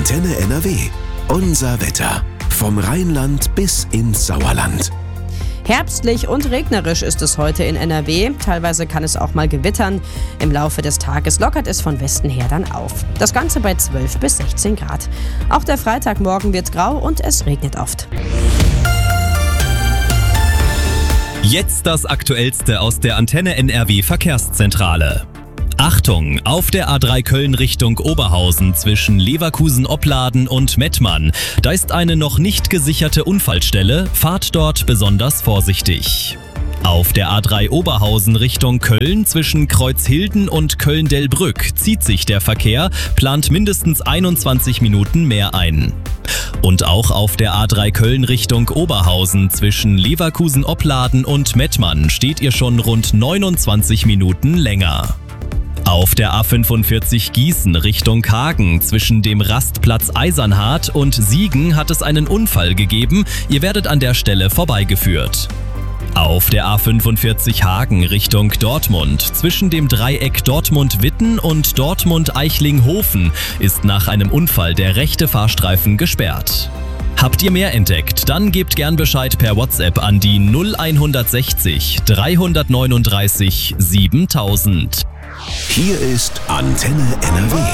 Antenne NRW. Unser Wetter. Vom Rheinland bis ins Sauerland. Herbstlich und regnerisch ist es heute in NRW. Teilweise kann es auch mal gewittern. Im Laufe des Tages lockert es von Westen her dann auf. Das Ganze bei 12 bis 16 Grad. Auch der Freitagmorgen wird grau und es regnet oft. Jetzt das Aktuellste aus der Antenne NRW Verkehrszentrale. Achtung, auf der A3 Köln Richtung Oberhausen zwischen Leverkusen-Opladen und Mettmann. Da ist eine noch nicht gesicherte Unfallstelle. Fahrt dort besonders vorsichtig. Auf der A3 Oberhausen Richtung Köln zwischen Kreuzhilden und Köln-Delbrück zieht sich der Verkehr, plant mindestens 21 Minuten mehr ein. Und auch auf der A3 Köln Richtung Oberhausen zwischen Leverkusen-Opladen und Mettmann steht ihr schon rund 29 Minuten länger. Auf der A45 Gießen Richtung Hagen zwischen dem Rastplatz Eisernhardt und Siegen hat es einen Unfall gegeben. Ihr werdet an der Stelle vorbeigeführt. Auf der A45 Hagen Richtung Dortmund zwischen dem Dreieck Dortmund-Witten und Dortmund-Eichlinghofen ist nach einem Unfall der rechte Fahrstreifen gesperrt. Habt ihr mehr entdeckt? Dann gebt gern Bescheid per WhatsApp an die 0160 339 7000. Hier ist Antenne NRW.